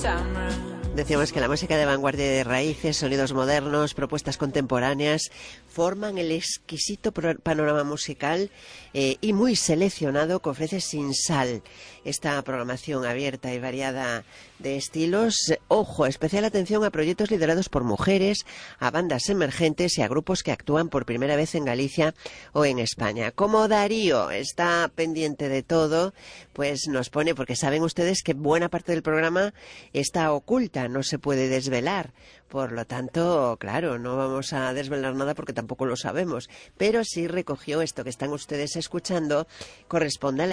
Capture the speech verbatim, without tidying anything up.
Decíamos que la música de vanguardia y de raíces, sonidos modernos, propuestas contemporáneas, forman el exquisito panorama musical eh, y muy seleccionado que ofrece Sin Sal. Esta programación abierta y variada de estilos, ojo, especial atención a proyectos liderados por mujeres, a bandas emergentes y a grupos que actúan por primera vez en Galicia o en España. Como Darío está pendiente de todo, pues nos pone, porque saben ustedes que buena parte del programa está oculta, no se puede desvelar. Por lo tanto, claro, no vamos a desvelar nada porque tampoco lo sabemos. Pero sí recogió esto que están ustedes escuchando, corresponde a la